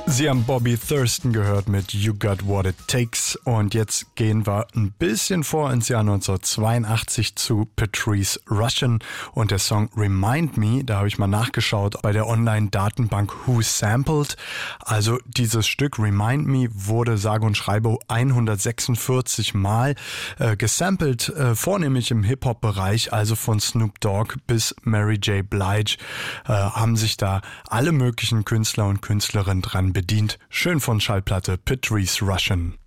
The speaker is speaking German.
Sie haben Bobby Thurston gehört mit You Got What It Takes und jetzt gehen wir ein bisschen vor ins Jahr 1982 zu Patrice Rushen und der Song Remind Me, da habe ich mal nachgeschaut bei der Online-Datenbank Who Sampled. Also dieses Stück Remind Me wurde sage und schreibe 146 Mal gesampelt, vornehmlich im Hip-Hop-Bereich, also von Snoop Dogg bis Mary J. Blige, haben sich da alle möglichen Künstler und Künstlerinnen dran bedient. Schön von Schallplatte Patrice Rushen.